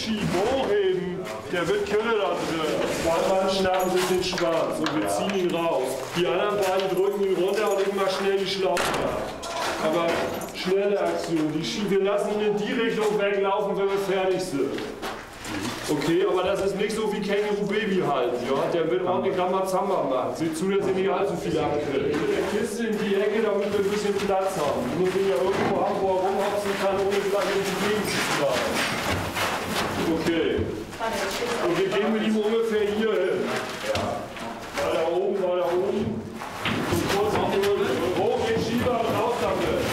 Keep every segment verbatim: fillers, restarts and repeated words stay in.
schieben, hochheben, der wird Kille da drin. Zwei Mann schnappen sich den Schwanz und wir ziehen ihn raus. Die anderen beiden drücken ihn runter und legen mal schnell die Schlaufe ab. Aber schnelle Aktion, die schieben, wir lassen ihn in die Richtung weglaufen, wenn wir fertig sind. Okay, aber das ist nicht so wie Känguru Baby halten, ja? Der wird ordentlich Ramazamba machen. Seht zu, dass ihr nicht allzu viel abkriegt. Mit der Kiste in die Ecke, damit wir ein bisschen Platz haben. Du musst ihn ja irgendwo haben, wo er rumhopsen kann, ohne gleich in die Gegend zu schlagen. Okay. Und wir gehen mit ihm ungefähr hier hin. Ja. Weiter oben, weiter oben. Und kurz auf den Rücken. Und hoch den Schieber und raus damit.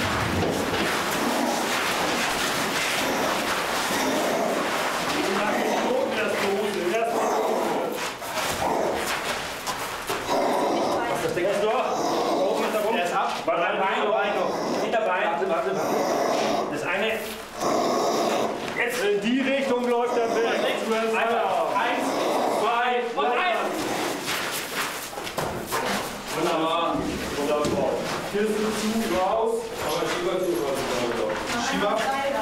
Das eine. Jetzt in die Richtung läuft er weg. Eins, zwei und eins. Wunderbar. Wunderbar. Kiste zu, raus. Aber Schieber zu, raus. Schieber.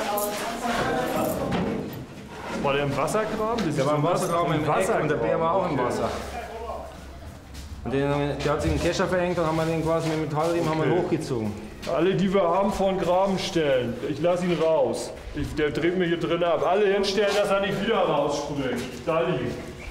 War der im Wassergraben? Der war im Wassergraben im Wasser und der Bär war auch im Wasser. Und den, der hat sich einen Kescher verhängt und haben wir den quasi mit Metallriemen okay. haben wir hochgezogen. Alle, die wir haben, vor den Graben stellen. Ich lasse ihn raus. Ich, der dreht mir hier drin ab. Alle hinstellen, dass er nicht wieder rausspringt. Da liegt.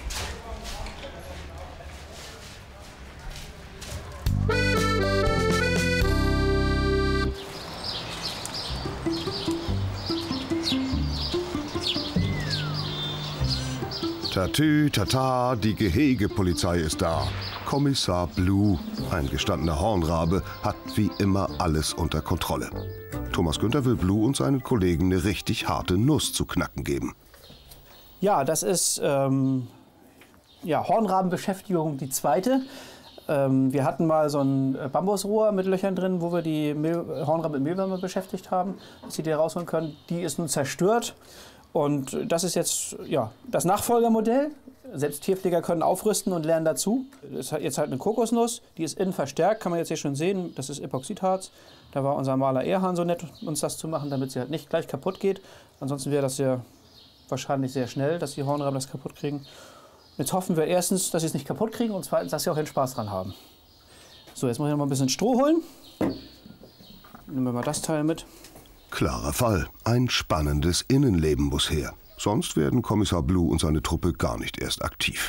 Tatü, tata, die Gehegepolizei ist da. Kommissar Blue, ein gestandener Hornrabe, hat wie immer alles unter Kontrolle. Thomas Günther will Blue und seinen Kollegen eine richtig harte Nuss zu knacken geben. Ja, das ist ähm, ja, Hornrabenbeschäftigung die zweite. Ähm, wir hatten mal so ein Bambusrohr mit Löchern drin, wo wir die Mehl, Hornraben mit Mehlwürmer beschäftigt haben, dass sie die rausholen können. Die ist nun zerstört. Und das ist jetzt ja, das Nachfolgermodell. Selbst Tierpfleger können aufrüsten und lernen dazu. Das ist jetzt halt eine Kokosnuss, die ist innen verstärkt, kann man jetzt hier schon sehen. Das ist Epoxidharz. Da war unser Maler Erhan so nett, uns das zu machen, damit sie halt nicht gleich kaputt geht. Ansonsten wäre das ja wahrscheinlich sehr schnell, dass die Hornraben das kaputt kriegen. Jetzt hoffen wir erstens, dass sie es nicht kaputt kriegen und zweitens, dass sie auch den Spaß dran haben. So, jetzt muss ich noch mal ein bisschen Stroh holen. Nehmen wir mal das Teil mit. Klarer Fall. Ein spannendes Innenleben muss her. Sonst werden Kommissar Blue und seine Truppe gar nicht erst aktiv.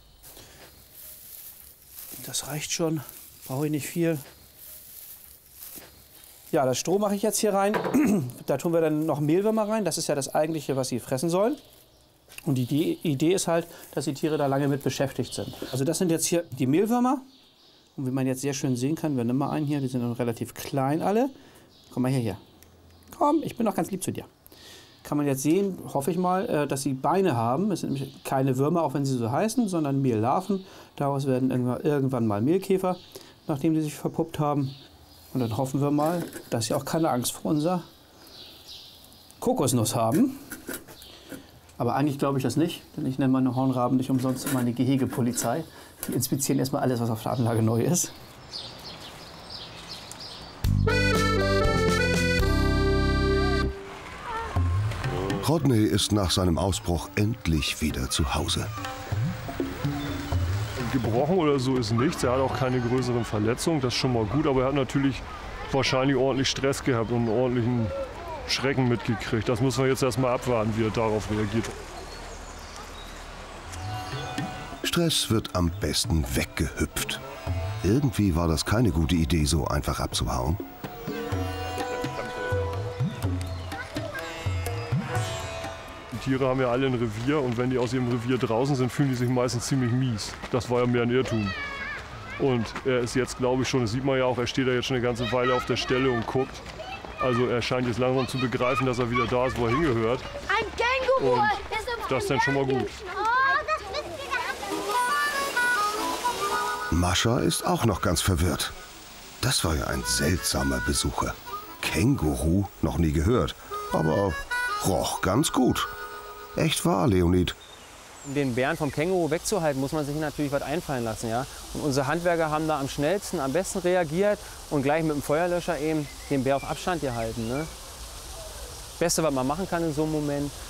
Das reicht schon. Brauche ich nicht viel. Ja, das Stroh mache ich jetzt hier rein. Da tun wir dann noch Mehlwürmer rein. Das ist ja das Eigentliche, was sie fressen sollen. Und die Idee ist halt, dass die Tiere da lange mit beschäftigt sind. Also das sind jetzt hier die Mehlwürmer. Und wie man jetzt sehr schön sehen kann, wir nehmen mal einen hier, die sind noch relativ klein alle. Komm mal her, hier. Komm, ich bin doch ganz lieb zu dir. Kann man jetzt sehen, hoffe ich mal, dass sie Beine haben. Es sind nämlich keine Würmer, auch wenn sie so heißen, sondern Mehllarven. Daraus werden irgendwann mal Mehlkäfer, nachdem sie sich verpuppt haben. Und dann hoffen wir mal, dass sie auch keine Angst vor unserer Kokosnuss haben. Aber eigentlich glaube ich das nicht, denn ich nenne meine Hornraben nicht umsonst immer eine Gehegepolizei. Die inspizieren erstmal alles, was auf der Anlage neu ist. Rodney ist nach seinem Ausbruch endlich wieder zu Hause. Gebrochen oder so ist nichts. Er hat auch keine größeren Verletzungen, das ist schon mal gut. Aber er hat natürlich wahrscheinlich ordentlich Stress gehabt und einen ordentlichen Schrecken mitgekriegt. Das müssen wir jetzt erst mal abwarten, wie er darauf reagiert. Stress wird am besten weggehüpft. Irgendwie war das keine gute Idee, so einfach abzuhauen. Die Tiere haben ja alle ein Revier und wenn die aus ihrem Revier draußen sind, fühlen die sich meistens ziemlich mies. Das war ja mehr ein Irrtum. Und er ist jetzt, glaube ich schon, das sieht man ja auch, er steht da jetzt schon eine ganze Weile auf der Stelle und guckt. Also er scheint jetzt langsam zu begreifen, dass er wieder da ist, wo er hingehört. Ein Känguru! Und das ist dann schon mal gut. Mascha ist auch noch ganz verwirrt. Das war ja ein seltsamer Besucher. Känguru, noch nie gehört, aber roch ganz gut. Echt wahr, Leonid. Um den Bären vom Känguru wegzuhalten, muss man sich natürlich was einfallen lassen. Ja? Und unsere Handwerker haben da am schnellsten, am besten reagiert und gleich mit dem Feuerlöscher eben den Bär auf Abstand gehalten. Ne? Das Beste, was man machen kann in so einem Moment.